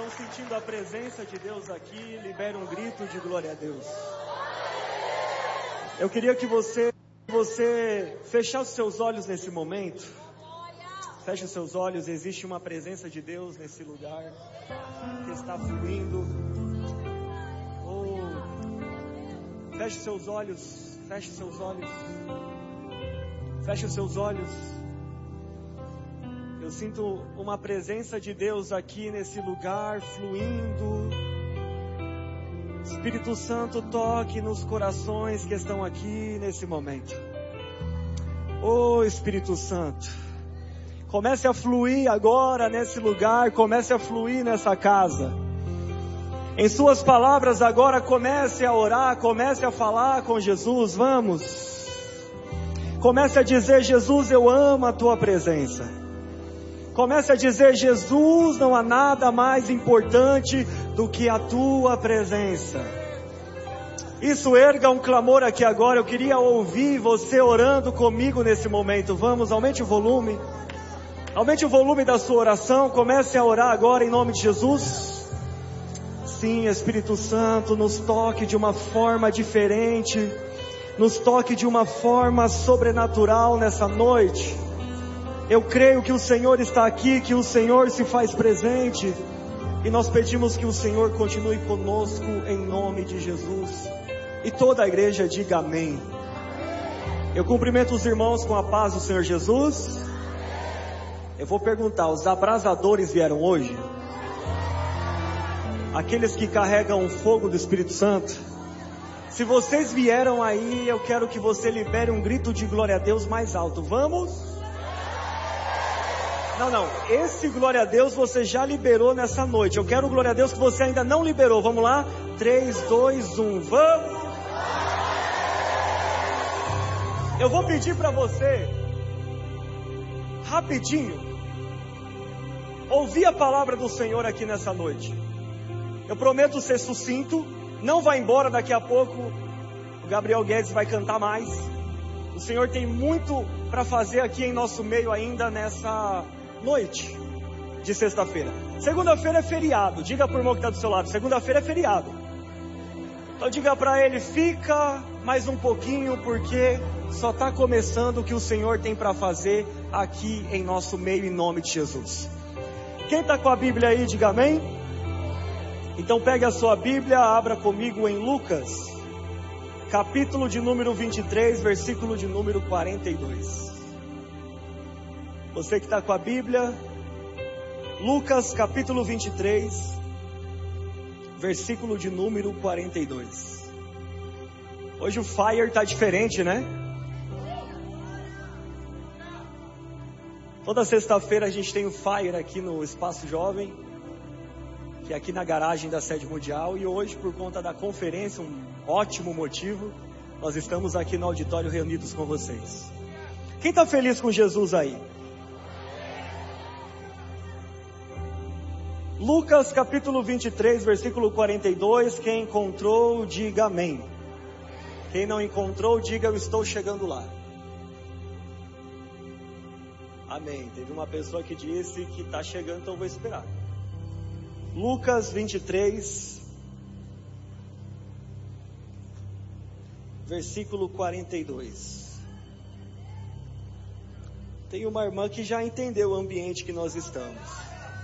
estão sentindo a presença de Deus aqui, libere um grito de glória a Deus. Eu queria que você fechasse seus olhos nesse momento. Feche os seus olhos, existe uma presença de Deus nesse lugar que está fluindo. Feche seus olhos, feche seus olhos. Feche os seus olhos. Eu sinto uma presença de Deus aqui nesse lugar, fluindo. Espírito Santo, toque nos corações que estão aqui nesse momento. Espírito Santo, comece a fluir agora nesse lugar, comece a fluir nessa casa. Em suas palavras agora, comece a orar, comece a falar com Jesus, vamos. Comece a dizer: Jesus, eu amo a tua presença. Comece a dizer: Jesus, não há nada mais importante do que a tua presença. Isso, erga um clamor aqui agora. Eu queria ouvir você orando comigo nesse momento. Vamos, aumente o volume. Aumente o volume da sua oração. Comece a orar agora em nome de Jesus. Sim, Espírito Santo, nos toque de uma forma diferente. Nos toque de uma forma sobrenatural nessa noite. Eu creio que o Senhor está aqui, que o Senhor se faz presente. E nós pedimos que o Senhor continue conosco em nome de Jesus. E toda a igreja diga amém. Eu cumprimento os irmãos com a paz do Senhor Jesus. Eu vou perguntar, os abrasadores vieram hoje? Aqueles que carregam o fogo do Espírito Santo? Se vocês vieram aí, eu quero que você libere um grito de glória a Deus mais alto. Vamos? Não, esse glória a Deus você já liberou nessa noite. Eu quero o glória a Deus que você ainda não liberou. Vamos lá? 3, 2, 1, vamos! Eu vou pedir para você, rapidinho, ouvir a palavra do Senhor aqui nessa noite. Eu prometo ser sucinto, não vai embora daqui a pouco. O Gabriel Guedes vai cantar mais. O Senhor tem muito para fazer aqui em nosso meio ainda nessa noite de sexta-feira. Segunda-feira é feriado. Diga para o irmão que está do seu lado: segunda-feira é feriado. Então diga para ele: fica mais um pouquinho, porque só está começando o que o Senhor tem para fazer aqui em nosso meio, em nome de Jesus. Quem está com a Bíblia aí, diga amém. Então pegue a sua Bíblia, abra comigo em Lucas, capítulo de número 23, versículo de número 42. Você que está com a Bíblia, Lucas capítulo 23, versículo de número 42. Hoje o fire está diferente, né? Toda sexta-feira a gente tem o fire aqui no Espaço Jovem, que é aqui na garagem da Sede Mundial. E hoje, por conta da conferência, um ótimo motivo, nós estamos aqui no auditório reunidos com vocês. Quem está feliz com Jesus aí? Lucas capítulo 23, versículo 42, quem encontrou, diga amém. Quem não encontrou, diga: eu estou chegando lá. Amém. Teve uma pessoa que disse que está chegando, então eu vou esperar. Lucas 23, versículo 42. Tem uma irmã que já entendeu o ambiente que nós estamos.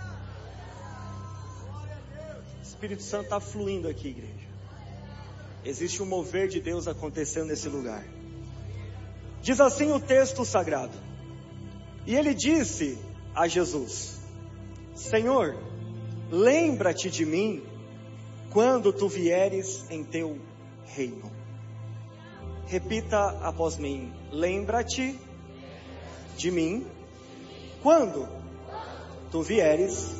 O Espírito Santo está fluindo aqui, igreja. Existe um mover de Deus acontecendo nesse lugar. Diz assim o texto sagrado: e ele disse a Jesus: Senhor, lembra-te de mim quando tu vieres em teu reino. Repita após mim: lembra-te de mim quando tu vieres